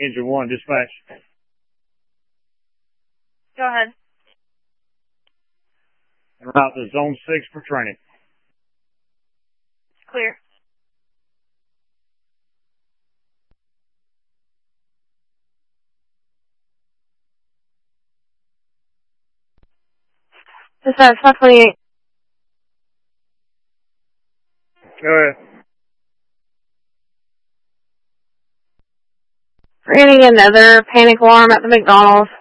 Engine 1, dispatch. Go ahead. En route to Zone 6 for training. Clear. Dispatch 528. Go ahead. We're getting another panic alarm at the McDonald's.